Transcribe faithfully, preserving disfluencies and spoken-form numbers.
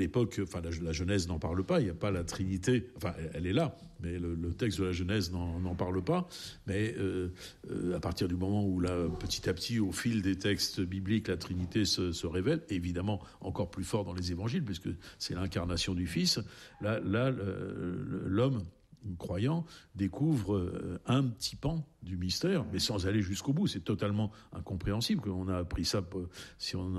l'époque, enfin la, la Genèse n'en parle pas, il n'y a pas la Trinité, enfin elle, elle est là, mais le, le texte de la Genèse n'en, n'en parle pas. Mais euh, euh, à partir du moment où là, petit à petit, au fil des textes bibliques, la Trinité se, se révèle, évidemment encore plus fort dans les Évangiles, puisque c'est l'incarnation du Fils. Là, là, le, l'homme croyant découvre un petit pan du mystère, mais sans aller jusqu'au bout. C'est totalement incompréhensible qu'on a appris ça. Si on